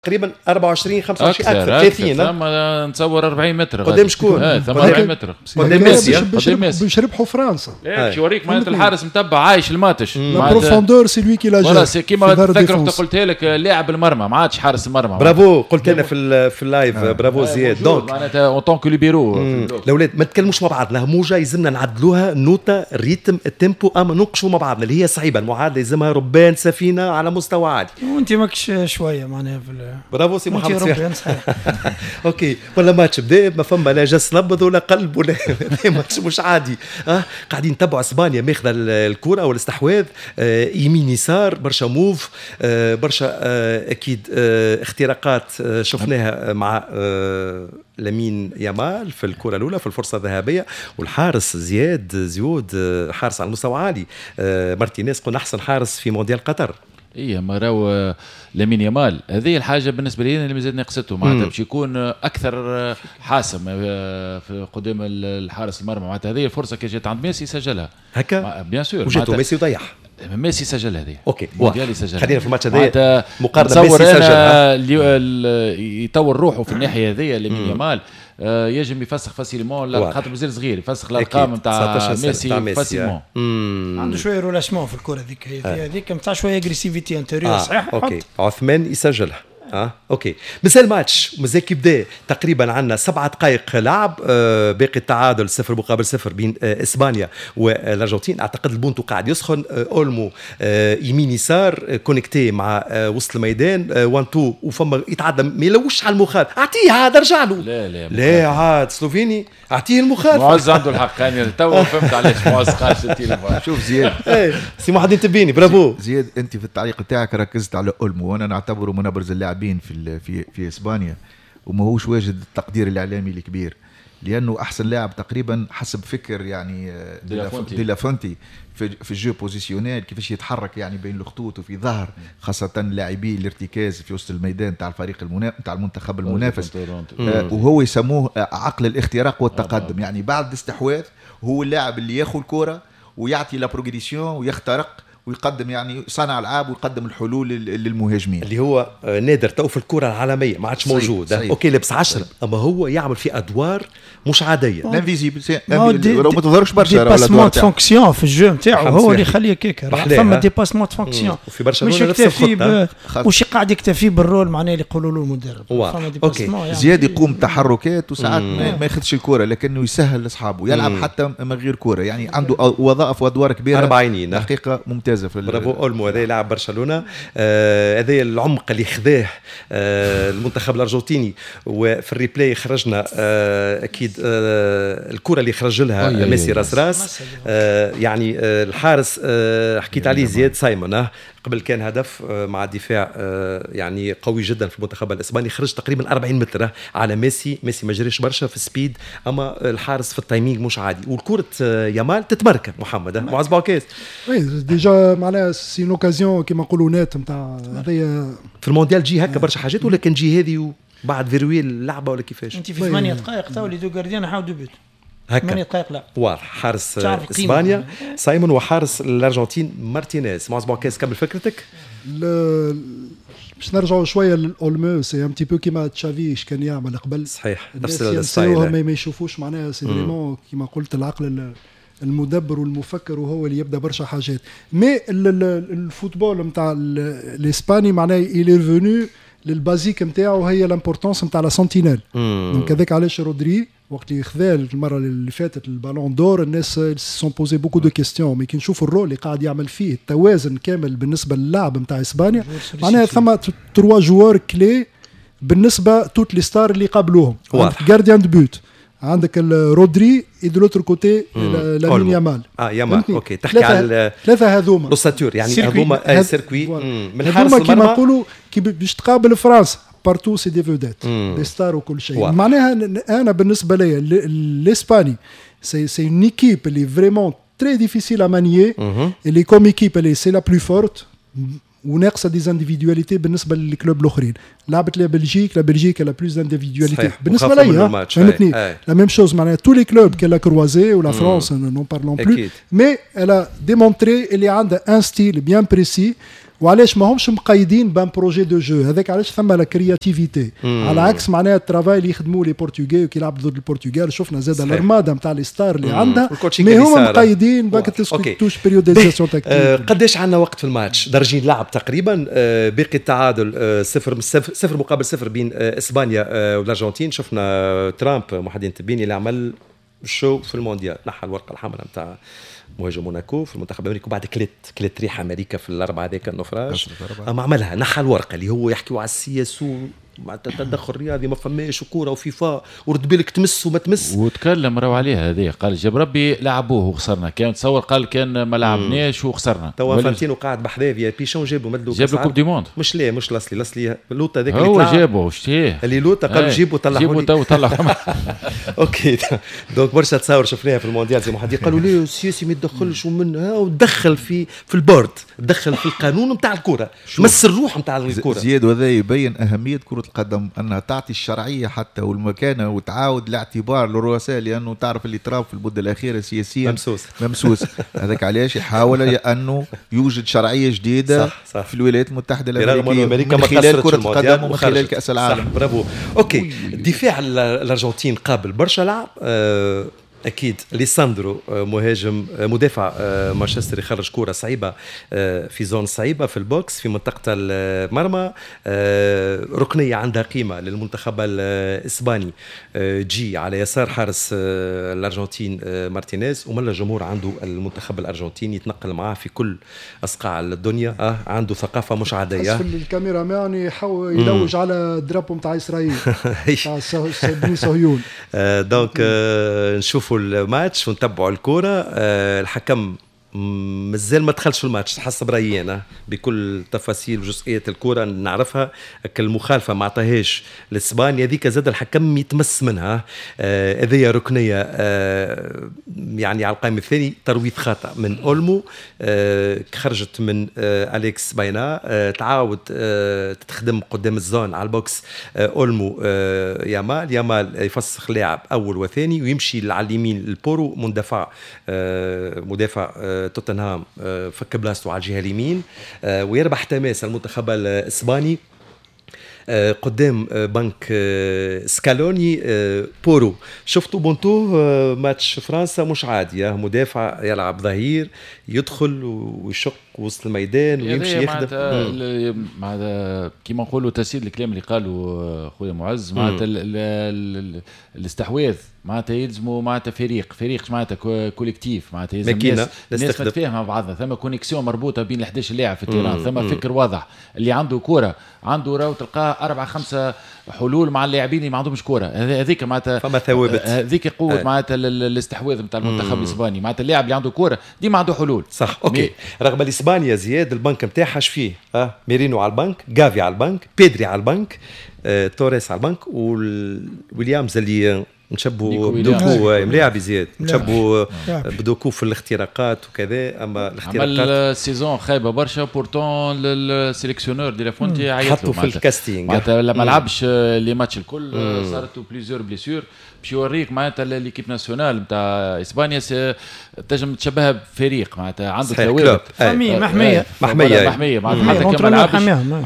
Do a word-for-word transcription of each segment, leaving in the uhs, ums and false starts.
تقريبا أربعة وعشرين خمسة وعشرين اكثر ثلاثين. ثم نتصور أربعين متر قدام شكون؟ اه ثم أربعين متر قدام ميسي. قدام ميسي باش يربحوا فرنسا. باش يوريك معناتها الحارس متبع عايش الماتش. لا بروفوندور سي لوي كي لا جا سي كيما تذكر قلت لك لاعب المرمى ما عادش حارس المرمى. برافو قلت انا في في اللايف. برافو زياد. دونك معناتها اون طونك ليبيرو. الاولاد ما نتكلموش مع بعضنا موجه يلزمنا نعدلوها نوتة الريتم التيمبو اما ننقشوا مع بعضنا اللي هي صعيبه المعادله يلزمها ربان سفينه على مستوى عالي. وانت ماكش شويه معناها في برافو سي محمد اوكي ولا ماتش بدا ما فما لا جس نبض ولا قلب ولا ماتش مش عادي. اه قاعدين نتبعوا اسبانيا ماخذه الكره والاستحواذ آه يمين يسار برشا موف آه برشا آه اكيد آه اختراقات آه شفناها مع آه لامين يامال في الكره الاولى في الفرصه الذهبيه والحارس زياد زيود آه حارس على المستوى عالي آه مارتينيز قلنا احسن حارس في مونديال قطر. ايه ما راهو لامين يامال هذه الحاجه بالنسبه لي اللي مازال ناقصته معناتها باش يكون اكثر حاسم في قدام الحارس المرمى معناتها هذه الفرصه كي جات عند ميسي سجلها هكا بيان سور وجاته ميسي وضيعها ميسي سجل هذه اوكي مونديال سجل خلينا في الماتش هذا مقارنه ميسي سجل يطور روحه في الناحيه هذه لامين يامال آه يجب يفسخ فاسيلمون خاطر مازال صغير يفسخ الارقام نتاع ميسي فاسيلمون عنده شويه رولاسمون في الكره هذيك هذيك نتاع شويه اغريسيفيتي انتيريور صحيح اوكي عثمان يسجلها اه اوكي مازال ماتش مازال كي بدا تقريبا عندنا سبعة دقائق لعب آه باقي التعادل صفر مقابل صفر بين آه اسبانيا والارجنتين. اعتقد البونتو قاعد يسخن آه اولمو آه يمين يسار آه كونكتي مع آه وسط الميدان آه وان تو وفما يتعدى ما يلوش على المخالف اعطيه عاد ارجع له لا لا لا عاد سلوفيني اعطيه المخالف معز عنده الحق يعني تو فهمت علاش معز قاش التليفون. شوف زياد ايه سي محمد تبيني برافو زياد انت في التعليق تاعك ركزت على اولمو وانا نعتبره من ابرز اللاعبين في في في اسبانيا وما هوش واجد التقدير الاعلامي الكبير لانه احسن لاعب تقريبا حسب فكر يعني دي لافونتي في في الجو بوزيسيونيل كيفاش يتحرك يعني بين الخطوط وفي ظهر خاصه لاعبي الارتكاز في وسط الميدان تاع الفريق المنافس تاع المنتخب المنافس آه وهو يسموه عقل الاختراق والتقدم يعني بعد الاستحواذ هو اللاعب اللي ياخذ الكره ويعطي لا بروغريسيون ويخترق ويقدم يعني صانع العاب ويقدم الحلول للمهاجمين اللي هو نادر تو في الكره العالميه ما عادش موجود. اوكي لبس عشرة اما هو يعمل في ادوار مش عاديه انفيزيبل ما تظهرش برشا ديباسمون دو فونكسيون في الجو نتاعو هو اللي يخليك هيك فما ديباسمون دو فونكسيون وفي برشلونه مش يكتفي مش قاعد يكتفي بالرول معناه اللي يقولوا له المدرب. اوكي زياد يقوم تحركات وساعات ما ياخذش الكره لكنه يسهل لاصحابه يلعب حتى من غير كره يعني عنده وظائف وادوار كبيره أربعينين حقيقه ممتازه في برافو اولمو هذا لاعب برشلونه هذا آه العمق اللي خذاه آه المنتخب الارجنتيني وفي الريبلاي خرجنا آه اكيد آه الكره اللي خرج لها ميسي راس راس آه يعني آه الحارس آه حكيت عليه زياد سايمون آه قبل كان هدف آه مع دفاع آه يعني قوي جدا في المنتخب الاسباني خرج تقريبا أربعين متر على ميسي ميسي ما جريش برشا في السبيد اما الحارس في التايمينج مش عادي والكره آه يامال تتمركب محمد آه معز باوكيز ديجا معناها سي اوكازيون كيما نقولوا نات نتاع هذيا في المونديال جي هكا برشا حاجات ولا كان جي هذه وبعد فيروي اللعبه ولا كيفاش؟ انت في ثمانية دقائق تو لي دو جارديان حاولوا دو بيت هكا ثمانية دقائق لا واضح حارس اسبانيا سايمون وحارس الارجنتين مارتينيز. معز باوكيز كمل فكرتك. باش نرجعوا شويه للاولمو سي ان تي بو كيما تشافي اش كان يعمل قبل صحيح نفس الستايل ما يشوفوش معناها سي فريمون كيما قلت العقل المدبر والمفكر وهو اللي يبدا برشا حاجات مي الفوتبول نتاع الاسباني معناه إلي ريفونو للبازيك نتاعو هي لامبورطونس نتاع لا سنتينيل دونك هذاك علاش رودري وقت اللي خذا المره اللي فاتت البالون دور الناس سون بوزي بوكو دو كيستيون مي كي نشوف الرول اللي قاعد يعمل فيه التوازن كامل بالنسبه للعب نتاع اسبانيا معناها ثم تروا جوار كلي بالنسبه توت لي ستار اللي قابلوهم جارديان دو بوت عندك رودري اي دو لوتر كوتي لامين يامال اه يامال اوكي تحكي على ثلاثه هذوما لوساتور يعني هذوما سيركوي من حارس المرمى كيما نقولوا كي باش تقابل فرنسا بارتو سي دي فودات دي ستار وكل شيء معناها انا بالنسبه لي الاسباني سي سي اون ايكيب اللي فريمون تري ديفيسيل ا مانيي اللي كوم ايكيب اللي سي لا بلو فورت وناقصه ديزانديفيدواليتي بالنسبه للكلوب الاخرين. لعبت لا بلجيك لا بلجيك لا بلوز انديفيدواليتي بالنسبه لي فهمتني لا ميم شوز معناها تو لي كلوب كلا كروازي ولا فرنسا نون بارلون بلو مي الا ديمونتري اللي عندها ان ستيل بيان بريسي وعلاش ما همش مقيدين بان بروجي دو جو. هذاك علاش ثم لا كرياتيفيتي على عكس معناها الترافاي اللي يخدموا لي بورتوغي وكي يلعبوا ضد البرتغال شفنا زاد الارماده نتاع لي ستار اللي عندها مي هما مقيدين باك تسكتوش بريوديزاسيون تكتيك. قداش عندنا وقت في الماتش؟ درجين لعب تقريبا، باقي التعادل صفر صفر مقابل صفر بين اسبانيا والارجنتين. شفنا ترامب محمد التبيني اللي عمل شو في المونديال، نحى الورقه الحمراء نتاع مهاجم موناكو في المنتخب الامريكي، وبعد كلت كلت ريح امريكا في الاربعه هذاك النفراج، اما عملها نحى الورقه اللي هو يحكيوا على السياسه مع التدخل الرياضي ما فماش وكوره وفيفا ورد بالك تمس وما تمس، وتكلم راهو عليها هذه. قال جاب ربي لعبوه وخسرنا، كان تصور قال كان ما لعبناش وخسرنا. توا فانتينو قاعد بحذاه فيا بيشون جابوا مدلو جاب له كوب دي موند، مش ليه مش الاصلي الاصلي لوطا هذاك اللي هو جابه وشتيه اللي لوطا قال جيبوا طلعوا جيبوا تو طلعوا اوكي. دونك برشا تصاور شفناها في المونديال زي ما حد قالوا ليه السياسي ما يتدخلش ومنها ودخل في في البورد، دخل في القانون نتاع الكره، مس الروح نتاع الكره. زياد وهذا يبين اهميه كره القدم انها تعطي الشرعيه حتى والمكانه وتعاود الاعتبار للرؤساء، لانه تعرف اللي تراب في المده الاخيره سياسيا ممسوس ممسوس هذاك علاش يحاول انه يوجد شرعيه جديده صح صح. في الولايات المتحده الامريكيه أمريكا من خلال كره القدم ومن خلال كاس العالم. برافو. اوكي، دفاع الارجنتين قابل برشا لعب. أه اكيد ليساندرو مهاجم مدافع مانشستر يخرج كره صعيبه في زون صعيبه في البوكس في منطقه المرمى، ركنيه عندها قيمه للمنتخب الاسباني جي على يسار حارس الارجنتين مارتينيز، ومن الجمهور عنده المنتخب الارجنتيني يتنقل معاه في كل اصقاع الدنيا. اه عنده ثقافه مش عاديه. في الكاميرا مان يحاول يلوج على الدرابو نتاع اسرائيل تاع بني صهيون. دونك نشوف الماتش ونتبعوا الكرة. أه الحكم مازال ما دخلش في الماتش حسب رأيي أنا بكل تفاصيل وجزئيات الكرة نعرفها. المخالفة ما عطاهاش لإسبانيا ذيك زاد الحكم يتمس منها. هذه أه ركنية أه يعني على القائم الثاني ترويض خاطئ من أولمو، أه خرجت من أه أليكس باينا، أه تعاود أه تتخدم قدام الزون على البوكس. أه أولمو أه يامال يامال يفسخ لاعب أول وثاني ويمشي على اليمين البورو مندفع أه مدافع أه توتنهام فك بلاصته على الجهه اليمين ويربح تماس المنتخب الاسباني قدام بنك سكالوني. بورو شفتوا بونتو ماتش فرنسا مش عادي، مدافع يلعب ظهير يدخل ويشق وسط الميدان ويمشي يخدم مع كيما نقولوا تسيد الكلام اللي قالوا خويا معز معناتها الاستحواذ معناتها يلزموا معناتها فريق فريق معناتها كوليكتيف معناتها يلزم الناس الناس تتفاهم مع بعضها، ثم كونيكسيون مربوطه بين إحدى عشر لاعب في التيران، ثم فكر واضح اللي عنده كره عنده راهو تلقاه أربعة خمسة حلول مع اللاعبين اللي ما عندهمش كره. هذيك معناتها فما ثوابت، هذيك قوه معناتها الاستحواذ نتاع المنتخب الاسباني، معناتها اللاعب اللي عنده كره ديما عنده حلول. صح اوكي. رغم اسبانيا زياد البنك نتاعها فيه ها ميرينو على البنك، جافي على البنك، بيدري على البنك، آه، توريس على البنك، والويليامز اللي نشبوا بدوكو ملاعب زياد نشبوا بدوكو في الاختراقات وكذا. اما الاختراقات عمل السيزون خايبه برشا بورتون للسيليكسيونور دي لافونتي عيطوا في الكاستينج معناتها لما لعبش لي ماتش الكل صارت بليزيور بليسيور باش يوريك معناتها ليكيب ناسيونال نتاع اسبانيا تنجم تشبهها بفريق معناتها عنده ثوابت محميه محميه محميه محميه معناتها كما لعبش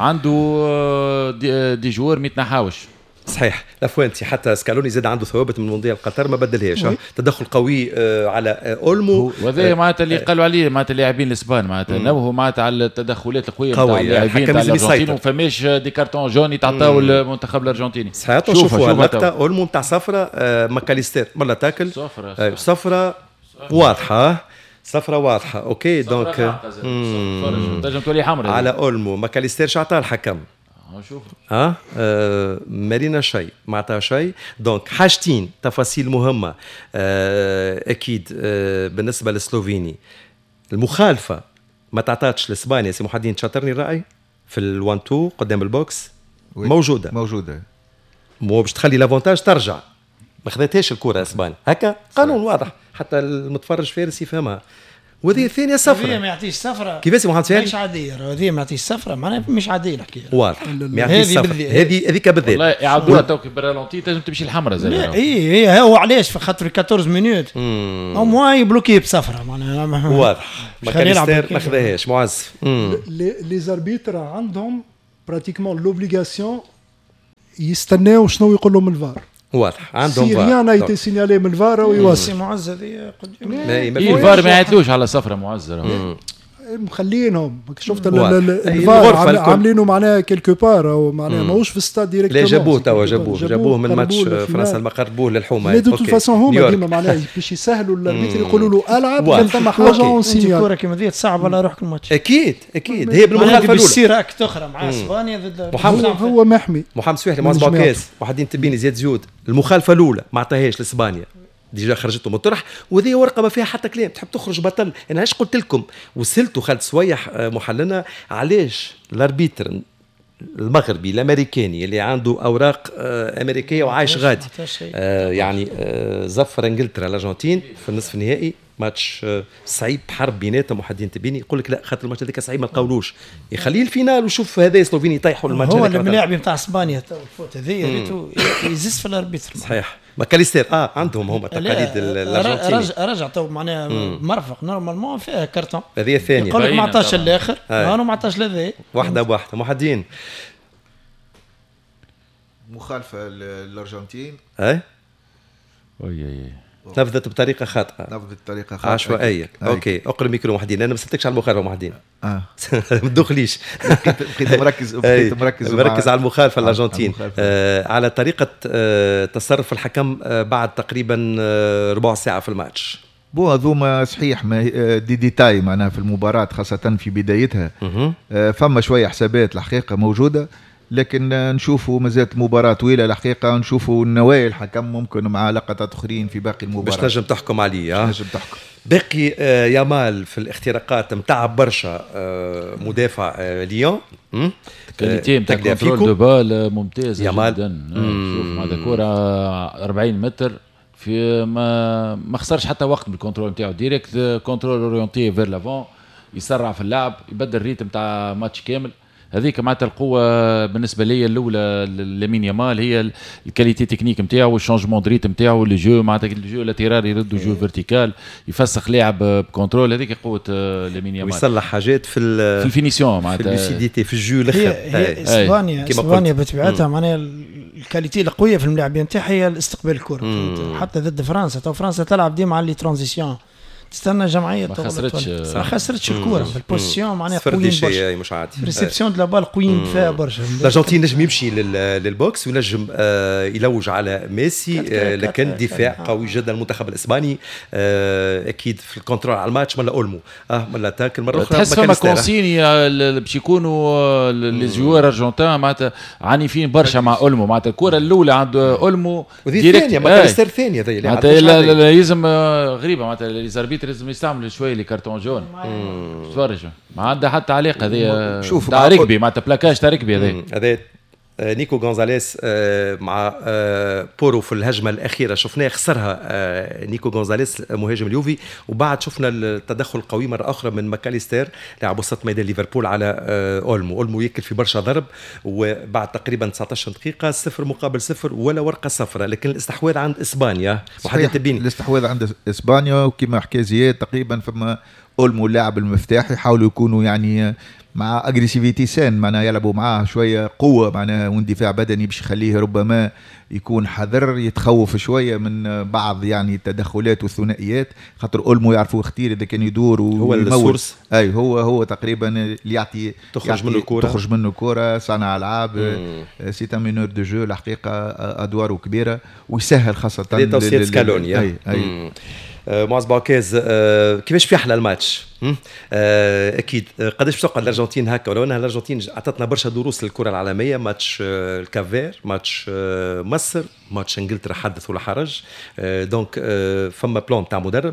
عنده دي جوار ما يتنحاوش. صحيح لافوينتي حتى سكالوني زاد عنده ثوابت من مونديال قطر ما بدلهاش، تدخل قوي على اولمو وهذا معناتها اللي قالوا عليه معناتها اللاعبين الاسبان معناتها نوهوا معناتها على التدخلات القويه نتاع اللاعبين تاع الارجنتين وما فماش دي كارتون جون يتعطاو المنتخب الارجنتيني. صحيح شوفوا اللقطه اولمو نتاع صفرة ماكاليستر مرة تاكل صفرة صفرة واضحه صفرة واضحه اوكي. دونك تنجم تولي حمراء على اولمو ماكاليستر شعطاه الحكم شوف اه, آه مارينا شيء ما عطاها شيء. دونك حاجتين تفاصيل مهمه آه اكيد آه بالنسبه للسلوفيني المخالفه ما تعطاتش لاسبانيا. سي محمد شاطرني الراي في الوان تو قدام البوكس موجوده موجوده مو باش تخلي لافونتاج ترجع ما خذتهاش الكره اسبانيا هكا قانون واضح حتى المتفرج فارس يفهمها وهذه الثانيه هذه صفرة ما يعطيش صفرة كيفاش محمد مش سهل عاديه، هذه ما يعطيش صفرة معناها مش عاديه الحكايه. واضح ما يعطيش هذه صفرة بالذات. هذه هذيك بالذات والله يعاودوها توك بالرالونتي تنجم تمشي الحمراء زي لا اي اي هو علاش في خاطر أربعطاش مينوت او موا يبلوكي بصفرة معناها واضح ماكاليستير ما خذاهاش معز. لي زاربيتر عندهم براتيكمون لوبليغاسيون يستناو شنو يقول لهم الفار. واضح عندهم سي ريان ايتي سينيالي من الفار ويوصل. معز هذه الفار ما يعدلوش على صفرة معزرة مخلينهم شفت الفار عاملينه معناها كيلكو بار او معناها ماهوش في الستاد ديريكتومون. لا جابوه توا جابوه جابوه من ماتش فرنسا لما قربوه للحومه. لا دو توت فاسون هما ديما معناها باش يسهلوا الاربيتر يقولوا له العب كان ثم حاجه اون سينيال. الكره كيما ذي تصعب على روحك الماتش. اكيد اكيد هي بالمخالفه الاولى بيصير اكت اخرى مع اسبانيا ضد محمد هو محمي محمد سويحلي معز باكاس وحدين تبيني زياد زيود. المخالفه الاولى ما عطاهاش لاسبانيا ديجا خرجته من الطرح وذي ورقه ما فيها حتى كلام تحب تخرج بطل. انا علاش قلت لكم وصلتوا خالد سويح محلنا علاش الاربيتر المغربي الامريكاني اللي عنده اوراق امريكيه وعايش غادي آه يعني آه زفر انجلترا الارجنتين في النصف النهائي ماتش آه صعيب حرب بيناتهم وحدين تبيني يقول لك لا خاطر الماتش هذاك صعيب ما نقولوش يخليه الفينال وشوف هذا سلوفيني يطيحوا الماتش هو الملاعب نتاع اسبانيا تو الفوت هذه ريتو يزيد في الاربيتر صحيح ماكاليستير اه عندهم هما تقاليد الارجنتين رجع رجع تو معناها مرفق نورمالمون فيها كارتون هذه الثانيه يقول لك ما عطاش الاخر انا ما عطاش لذي واحده بواحده محدين مخالفه الارجنتين اي وي نفذت بطريقه خاطئه نفذت بطريقه خاطئه عشوائيه. اوكي اقرا الميكرو محدين انا ما سالتكش على المخالفه محدين اه ما تدخليش بقيت مركز بقيت مركز مركز على المخالفه الارجنتين آه على طريقه آه تصرف الحكم آه بعد تقريبا آه ربع ساعه في الماتش. بو هذوما صحيح ما دي ديتاي معناها في المباراه خاصه في بدايتها آه فما شويه حسابات الحقيقه موجوده لكن نشوفوا مازالت مباراة طويلة الحقيقة نشوفوا نوايا الحكم ممكن مع لقطات أخرين في باقي المباراة باش تنجم تحكم عليه باش تنجم تحكم. باقي آه يامال في الاختراقات متعب برشا آه مدافع آه ليون كاليتي نتاع كنترول دو بال ممتازة يامال جدا شوف مع الكرة أربعين متر في ما ما خسرش حتى وقت بالكنترول نتاعو ديريكت كنترول اورينتي فير لافون يسرع في اللعب يبدل الريتم نتاع ماتش كامل. هذيك معناتها القوه بالنسبه لي الاولى لامين يامال هي الكاليتي تكنيك نتاعو والشونجمون دريت نتاعو لي جو معناتها الجو لاتيرال يردوا جو فيرتيكال يفسخ لاعب بكنترول هذيك قوه لامين يامال ويصلح حاجات في في الفينيسيون معناتها في اللوسيديتي في الجو الاخر. هي اسبانيا اسبانيا بطبيعتها معناها الكاليتي القويه في الملاعبين نتاعها هي الاستقبال الكره حتى ضد فرنسا. تو فرنسا تلعب ديما على لي ترانزيسيون تستنى جمعيه ما خسرتش ما خسرتش الكره في البوزيسيون معناها قويين برشا مش عادي ريسبسيون دو لا بال قويين فيها برشا. الارجنتين نجم يمشي للبوكس وينجم آه يلوج على ميسي آه لكن دفاع قوي جدا المنتخب الاسباني آه اكيد في الكنترول على الماتش ملا اولمو اه ملا تاكل مره اخرى تحس فما كونسيني باش يكونوا لي جوار ارجنتين معناتها عنيفين برشا مع اولمو معناتها الكره الاولى عند اولمو ديريكت ماكاليستير ثانيه معناتها لازم غريبه معناتها لي لازم يستعملوا شويه لي كارتون جون تفرج ما عندها حتى علاقه هذه شوف تاع ركبي معناتها بلاكاج تاع ركبي هذا هذا نيكو غونزاليس مع بورو في الهجمه الاخيره شفناه خسرها نيكو غونزاليس مهاجم اليوفي وبعد شفنا التدخل القوي مره اخرى من ماكاليستير لاعب وسط ميدان ليفربول على اولمو. اولمو يكل في برشا ضرب وبعد تقريبا تسعطاش دقيقه صفر مقابل صفر ولا ورقه صفراء لكن الاستحواذ عند اسبانيا صحيح الاستحواذ عند اسبانيا وكما حكى زياد تقريبا فما اولمو اللاعب المفتاح يحاولوا يكونوا يعني مع اجريسيفيتي سان معناها يلعبوا معاه شويه قوه معناها واندفاع بدني باش يخليه ربما يكون حذر يتخوف شويه من بعض يعني التدخلات والثنائيات خاطر اولمو يعرفوا اختير اذا كان يدور هو السورس اي هو هو تقريبا اللي يعطي تخرج منه الكره تخرج منه الكره صانع العاب سي ان مينور دو جو الحقيقه ادواره كبيره ويسهل خاصه توصيه سكالوني اي اي معز باوكاز آه كيفاش في احلى الماتش آه اكيد آه قداش بتوقع الارجنتين هكا ولو انها الارجنتين اعطتنا برشا دروس للكره العالميه ماتش آه الكافير ماتش آه مصر ماتش انجلترا حدث ولا حرج آه دونك آه فما بلان تاع مدرب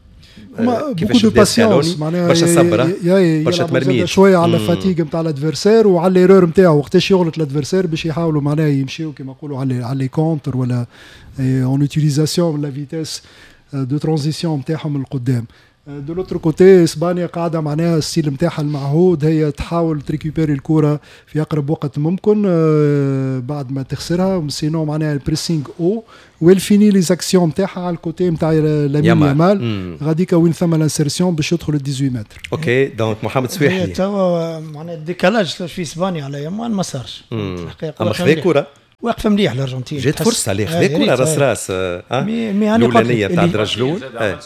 آه كيفاش بدا سكالوني برشا صبر برشا تمرميد شويه على الفاتيغ نتاع الادفيرسير وعلى الايرور نتاعو وقتاش يغلط الادفيرسير باش يحاولوا معناها يمشيو كما نقولوا على على لي كونتر ولا اون اوتيليزاسيون لا فيتيس دو ترانزيسيون نتاعهم القدام. دو لوتر كوتي اسبانيا قاعده معناها الستيل نتاعها المعهود، هي تحاول تريكوبيري الكره في اقرب وقت ممكن بعد ما تخسرها، سينو معناها البريسينغ او والفيني لي زاكسيون نتاعها على الكوتي نتاع لامين يامال، غاديكا وين ثم الانسيرسيون باش يدخل ال ثمانية عشر متر. اوكي دونك محمد سويحي توا معناها الديكالاج في اسبانيا على يامال ما صارش الحقيقه، اما خذا كره واقفه مليح الارجنتين، جات فرصه ليه خذا كره راس راس اه الاولانيه تاع الرجلون،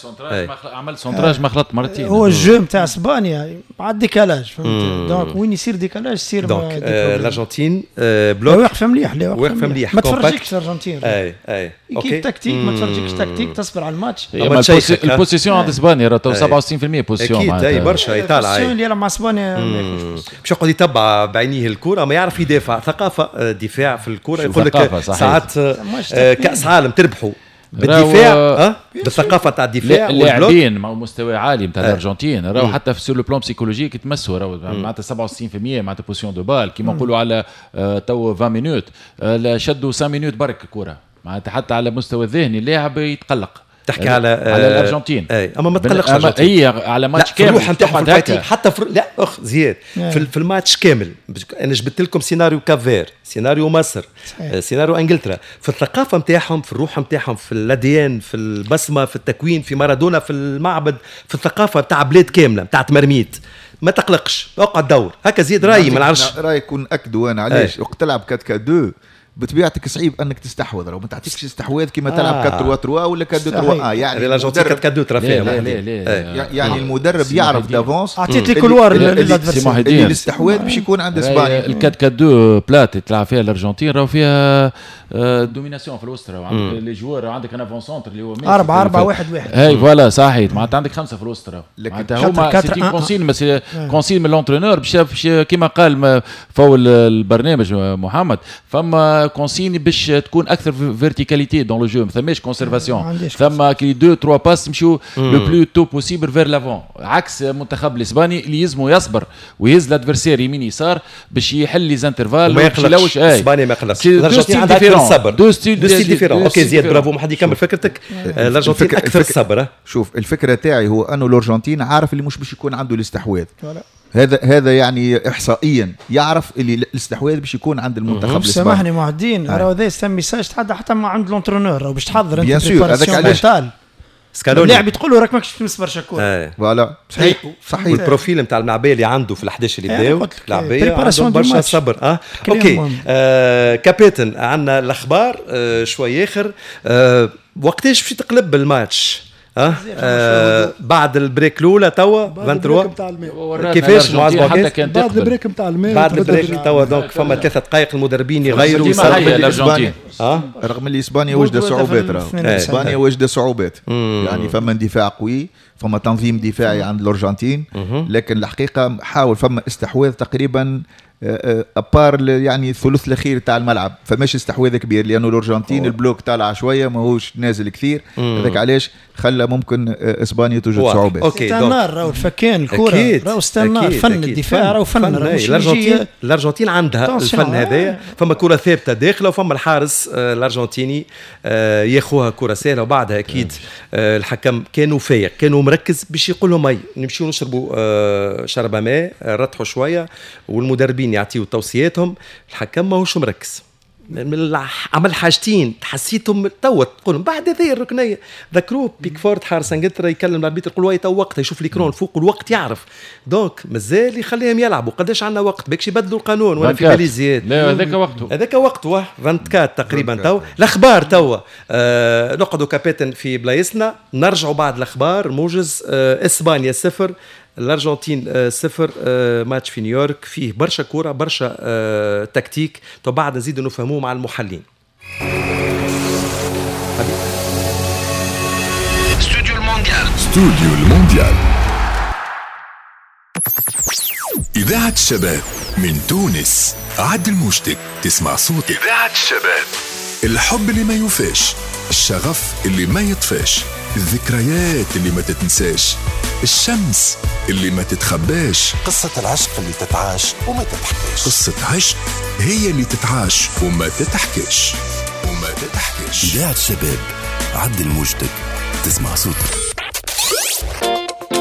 عمل سونتراج ما خلط مرتين. هو الجو نتاع اسبانيا مع الديكالاج فهمت، دونك وين يصير ديكالاج يصير دونك الارجنتين بلوك واقفه مليح، واقفه مليح ما تفرجكش الارجنتين. اي اي اوكي تكتيك ما تفرجكش تكتيك، تصبر على الماتش. البوزيسيون عند اسبانيا راه سبعة وستين بالمئة بوزيسيون اكيد اي برشا طالعه اللي يلعب مع اسبانيا باش يقعد يتبع بعينيه الكره، ما يعرف يدافع، ثقافه دفاع في الكره. يقول لك ساعات كأس عالم تربحوا بالدفاع اه بالثقافه تاع الدفاع، اللاعبين مع مستوى عالي نتاع الارجنتين راهو حتى في سور لو بلان بسيكولوجيك يتمسوا، راهو معناتها سبعة وستين بالمئة معناتها بوزيسيون دو بال كيما نقولوا على تو عشرين مينوت، شدوا خمسة مينوت برك الكره معناتها حتى على مستوى الذهني اللاعب يتقلق. تحكي على على الارجنتين اي اما ما تقلقش الارجنتين هي على ماتش كامل حتى حتى في لا اخ زياد في, في الماتش كامل. انا جبت لكم سيناريو كافير، سيناريو مصر، سيناريو انجلترا، في الثقافه نتاعهم، في الروح نتاعهم، في الاديان، في البصمه، في التكوين، في مارادونا، في المعبد، في الثقافه تاع بلاد كامله نتاع مرميت. ما تقلقش اقعد دور هكا. زيد رايي ما نعرفش رايك ناكدوا انا علاش وقت تلعب كات كادو بطبيعتك صعيب انك تستحوذ، لو ما تعطيكش استحواذ كيما آه. تلعب كات ثلاثة ثلاثة ولا كات اثنين ثلاثة. اه يعني الارجنتين كات كات ثلاثة ثلاثة فيها. لا لا لا يعني المدرب يعرف دافونس. اعطيت لي كولوار للادفيرسير اللي الاستحواذ باش يكون عند اسبانيا. الكات كات اثنين بلات تلعب فيها الارجنتين راهو فيها دوميناسيون في الوسط، راهو عندك لي جوار، عندك ان افون سونتر اللي هو أربعة أربعة واحد واحد. هاي فوالا صحيح، معناتها عندك خمسه في الوسط راهو معناتها هما سيتي كونسيل بس كونسيل من لونترينور باش كيما قال فول البرنامج محمد، فما كونسيل باش تكون اكثر فيرتيكاليتي دون لو جو، ما ثماش كونسيرفاسيون، ثم كي دو تروا باس نمشيو لو بلو تو بوسيبل فير لافون، عكس المنتخب الاسباني اللي يلزمو يصبر ويهز الادفيرسير يمين يسار باش يحل لي زانترفال وما يقلقش. اسبانيا ما يقلقش، الارجنتين عندها اكثر صبر، دو ستيل ديفيرون. اوكي زياد برافو، ما حد يكمل فكرتك. الارجنتين اكثر صبر. شوف الفكره تاعي هو انه الارجنتين عارف اللي مش باش يكون عنده الاستحواذ، هذا هذا يعني احصائيا يعرف اللي الاستحواذ باش يكون عند المنتخب الاسباني. سامحني معدين راهو هذا يسمى ميساج تحدى حتى مع عند لونترونور، راهو باش تحضر انت بيان سور. هذاك علاش اللاعب تقول له راك ماكش تمس برشا كوره. فوالا صحيح صحيح. والبروفيل نتاع المعبيه اللي عنده في الحداش اللي بداو العبيه عندهم برشا صبر. اه اوكي آه كابيتن عندنا الاخبار آه شوي اخر. آه وقتاش باش تقلب الماتش؟ أه؟ آه بعد البريك الاولى توا ثلاثة وعشرين كيفاش معز بعد البريك نتاع الماء بعد البريك توا دونك فما ثلاثة دقائق المدربين يغيروا يسرعوا الارجنتين. اه رغم اللي اسبانيا وجدت صعوبات، راهو اسبانيا وجدت صعوبات يعني فما اندفاع قوي، فما تنظيم دفاعي عند الارجنتين، لكن الحقيقه حاول فما استحواذ تقريبا ابار يعني الثلث الاخير تاع الملعب، فماش استحواذ كبير لانه الارجنتين البلوك طالع شويه ماهوش نازل كثير، هذاك علاش خلى ممكن اسبانيا توجد صعوبات. اوكي استنار راهو الفكان الكره راهو استنار فن الدفاع راهو فن. الارجنتين الارجنتين عندها الفن هذايا، فما كره ثابته داخله وفما الحارس الارجنتيني ياخوها كره سهله، وبعدها اكيد الحكم كانوا فايق، كانوا مركز باش يقول لهم هاي نمشيو نشربوا شربه ماء رتحوا شويه، والمدربين يعطيوا توصياتهم. الحكم ماهوش مركز، عمل حاجتين حسيتهم توا تقولهم بعد هذه الركنيه. ذكروا بيكفورد حارس انجلترا يكلم الاربيتر يقول له تو وقتها يشوف ليكرون فوق الوقت يعرف، دونك مازال يخليهم يلعبوا. قداش عندنا وقت باكش يبدلوا القانون ولا في بالي زياد؟ لا هذاك وقته هذاك وقته أربعة وعشرين تقريبا. تو الاخبار توا آه نقعدوا كابيتن في بلايصنا، نرجعوا بعد الاخبار. موجز آه اسبانيا صفر الارجنتين صفر. ماتش في نيويورك فيه برشا كوره برشا آه تكتيك، تو بعد نزيد نفهموه مع المحللين. استوديو المونديال استوديو المونديال إذاعة الشباب من تونس. عد المشتك تسمع صوت إذاعة الشباب. الحب اللي ما يوفاش، الشغف اللي ما يطفاش، الذكريات اللي ما تتنساش، الشمس اللي ما تتخباش، قصة العشق اللي تتعاش وما تتحكيش. قصة عشق هي اللي تتعاش وما تتحكيش وما تتحكيش. إذاعة الشباب. عد المشتك تسمع صوتك.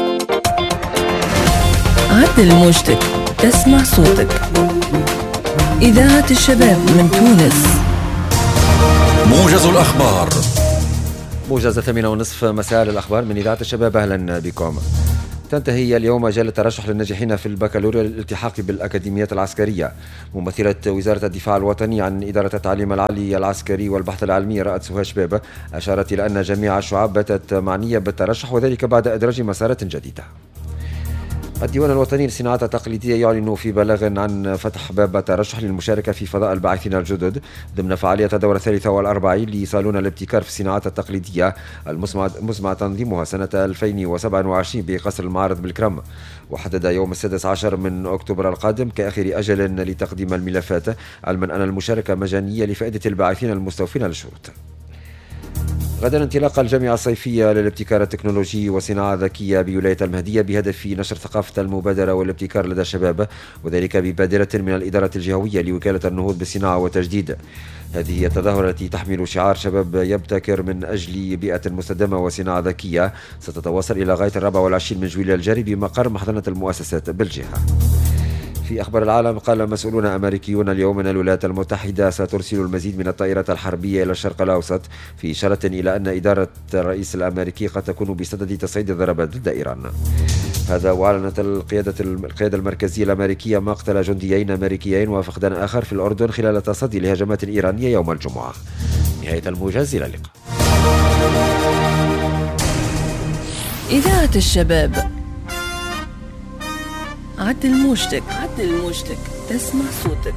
عدل موجتك تسمع صوتك. إذاعة الشباب من تونس. موجز الأخبار. موجز الثامنة ونصف مساء الأخبار من إذاعة الشباب. أهلا بكم. تنتهي اليوم مجال الترشح للناجحين في البكالوريا للالتحاق بالأكاديميات العسكرية. ممثلة وزارة الدفاع الوطني عن إدارة التعليم العالي العسكري والبحث العلمي رائد سوهاج بابا أشارت إلى أن جميع الشعاب باتت معنية بالترشح، وذلك بعد إدراج مسارات جديدة. الديوان الوطني للصناعات التقليدية يعلن في بلاغ عن فتح باب الترشح للمشاركة في فضاء الباحثين الجدد ضمن فعالية الدورة الثالثة والأربعين لصالون الابتكار في الصناعات التقليدية المزمع تنظيمها سنة ألفين وسبعة وعشرين بقصر المعارض بالكرم. وحدد يوم السادس عشر من أكتوبر القادم كآخر أجل لتقديم الملفات، علما أن المشاركة مجانية لفائدة الباحثين المستوفين للشروط. غدا انطلاق الجامعة الصيفية للابتكار التكنولوجي والصناعة الذكية بولاية المهدية بهدف نشر ثقافة المبادرة والابتكار لدى الشباب، وذلك ببادرة من الإدارة الجهوية لوكالة النهوض بالصناعة والتجديد. هذه هي التظاهرة التي تحمل شعار شباب يبتكر من أجل بيئة مستدامة وصناعة ذكية، ستتواصل إلى غاية الرابع والعشرين من جويلية الجاري بمقر محضنة المؤسسات بالجهة. في أخبار العالم، قال مسؤولون أمريكيون اليوم أن الولايات المتحدة سترسل المزيد من الطائرات الحربية إلى الشرق الأوسط، في إشارة إلى أن إدارة الرئيس الأمريكي قد تكون بصدد تصعيد الضربات ضد إيران. هذا وأعلنت القيادة القيادة المركزية الأمريكية مقتل جنديين أمريكيين وفقدان آخر في الأردن خلال التصدي لهجمات إيرانية يوم الجمعة. نهاية الموجز، إلى اللقاء. إذاعة الشباب. عدل موجتك عدل موجتك تسمع صوتك.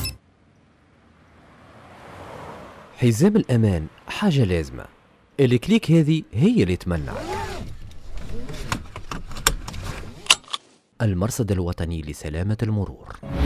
حزام الأمان حاجة لازمة، الكليك هذه هي اللي تمنعك. المرصد الوطني لسلامة المرور.